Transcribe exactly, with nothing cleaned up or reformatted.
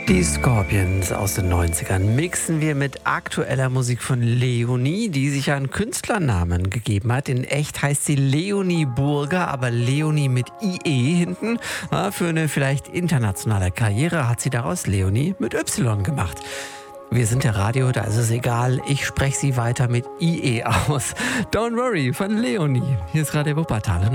Die Scorpions aus den neunzigern mixen wir mit aktueller Musik von Leonie, die sich einen Künstlernamen gegeben hat. In echt heißt sie Leonie Burger, aber Leonie mit I E hinten. Ja, für eine vielleicht internationale Karriere hat sie daraus Leonie mit Y gemacht. Wir sind der Radio, da ist es egal. Ich spreche sie weiter mit I E aus. Don't worry von Leonie. Hier ist Radio Wuppertal.